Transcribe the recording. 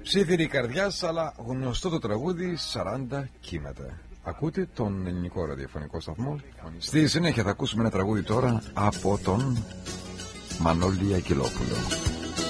Ψήθυρη καρδιάς, αλλά γνωστό το τραγούδι 40 κύματα. Ακούτε τον ελληνικό ραδιοφωνικό σταθμό. Στη συνέχεια θα ακούσουμε ένα τραγούδι τώρα από τον Μανώλη Αγγελόπουλο.